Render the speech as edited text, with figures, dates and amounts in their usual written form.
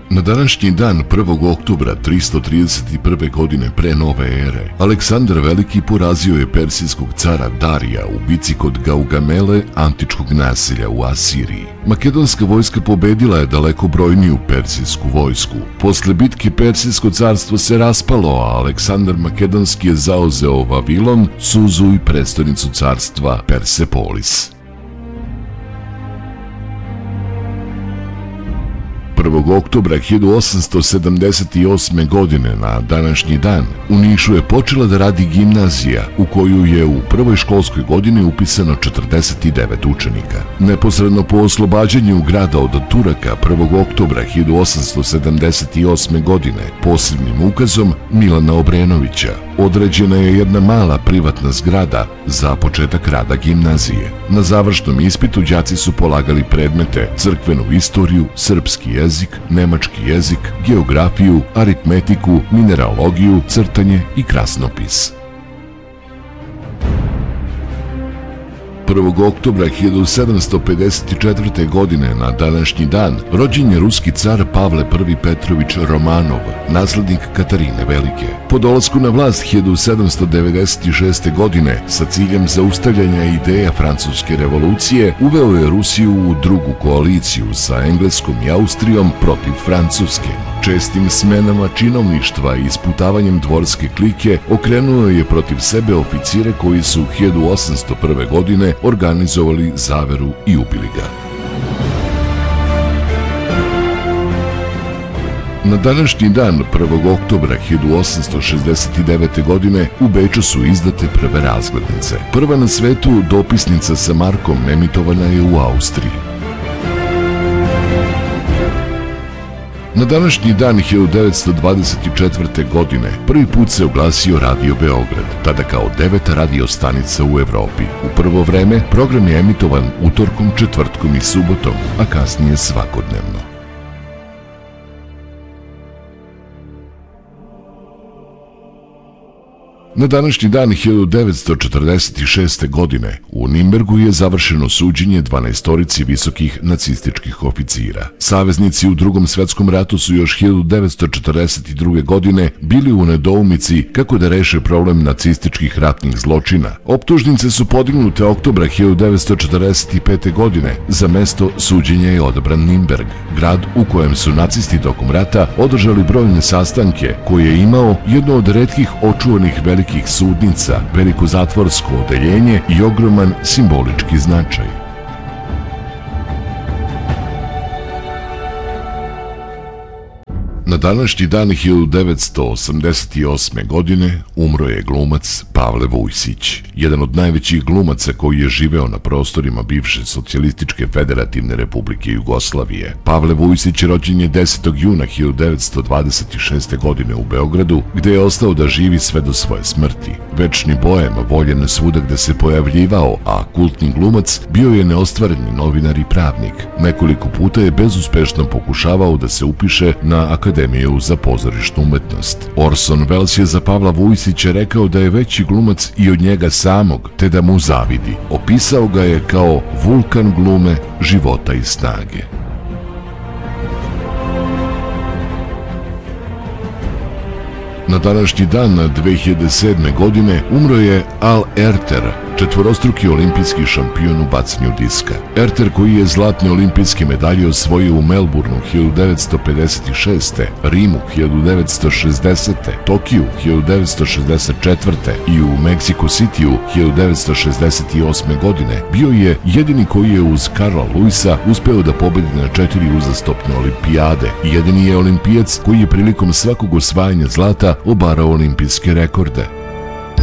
Na današnji dan 1. oktobra 331. godine pre nove ere, Aleksandar Veliki porazio je persijskog cara Darija u bici kod Gaugamele, antičkog naselja u Asiriji. Makedonska vojska pobedila je daleko brojniju persijsku vojsku. Posle bitke Persijsko carstvo se raspalo, a Aleksandar Makedonski je zauzeo Vavilon, Suzu i prestonicu carstva Persepolis. 1. oktobra 1878. godine na današnji dan u Nišu je počela da radi gimnazija u koju je u prvoj školskoj godini upisano 49 učenika. Neposredno po oslobađanju grada od Turaka 1. oktobra 1878. godine posebnim ukazom Milana Obrenovića određena je jedna mala privatna zgrada za početak rada gimnazije. Na završnom ispitu đaci su polagali predmete crkvenu istoriju, srpski jezik, nemački jezik, geografiju, aritmetiku, mineralogiju, crtanje i krasnopis. 1. oktobra 1754. godine na današnji dan rođen je ruski car Pavle I Petrović Romanov, naslednik Katarine Velike. Po dolasku na vlast 1796. godine sa ciljem zaustavljanja ideja francuske revolucije uveo je Rusiju u drugu koaliciju sa Engleskom i Austrijom protiv Francuske. Čestim smenama činovništva i isputavanjem dvorske klike okrenuo je protiv sebe oficire koji su 1801. godine organizovali zaveru i ubili ga. Na današnji dan 1. oktobra 1869. godine u Beču su izdate prve razglednice. Prva na svetu dopisnica sa markom emitovana je u Austriji. Na današnji dan 1924. godine prvi put se oglasio Radio Beograd, tada kao 9. radio stanica u Evropi. U prvo vreme program je emitovan utorkom, četvrtkom i subotom, a kasnije svakodnevno. Na današnji dan 1946. godine u Nimbergu je završeno suđenje 12 visokih nacističkih oficira. Saveznici u Drugom svetskom ratu su još 1942. godine bili u nedoumici kako da reše problem nacističkih ratnih zločina. Optužnice su podignute oktobra 1945. godine. Za mesto suđenja je odabran Nimberg, grad u kojem su nacisti tokom rata održali brojne sastanke, koji je imao jedno od retkih očuvanih velikih sudnica, veliko zatvorsko odeljenje i ogroman simbolički značaj. Na današnji dan 1988. godine umro je glumac Pavle Vujsić, jedan od najvećih glumaca koji je živeo na prostorima bivše Socijalističke federativne republike Jugoslavije. Pavle Vujsić rođen je 10. juna 1926. godine u Beogradu, gde je ostao da živi sve do svoje smrti. Večni bojem, voljen svuda gde se pojavljivao, a kultni glumac bio je neostvareni novinar i pravnik. Nekoliko puta je bezuspešno pokušavao da se upiše na Akademiju za pozorišnu umetnost. Orson Welles je za Pavla Vujsića rekao da je veći glumac i od njega samog, te da mu zavidi. Opisao ga je kao vulkan glume, života i snage. Na današnji dan 2007. godine umro je Al Erter, četvorostruki olimpijski šampion u bacanju diska. Erter, koji je zlatne olimpijske medalje osvojio u Melbourneu 1956. Rimu 1960. Tokiju 1964. i u Mexico Cityu 1968. godine, bio je jedini koji je uz Karla Luisa uspeo da pobedi na 4 uzastopne olimpijade i jedini je olimpijac koji je prilikom svakog osvajanja zlata obarao olimpijske rekorde.